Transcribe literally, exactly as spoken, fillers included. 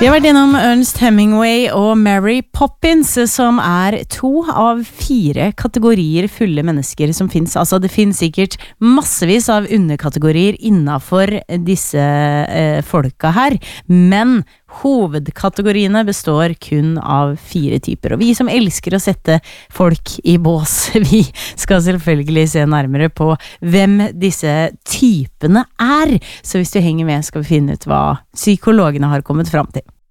Vi har vært innom Ernest Hemingway og Mary Poppins, som er to av fire kategorier fulle mennesker som finnes. Altså, det finnes sikkert massevis av underkategorier innenfor disse eh, folka her, men hovedkategoriene består kun av fire typer. Og vi som elsker å sette folk i bås, vi skal selvfølgelig se nærmere på hvem disse typene er. Så hvis du henger med, skal vi finne ut hva psykologene har kommet fram til.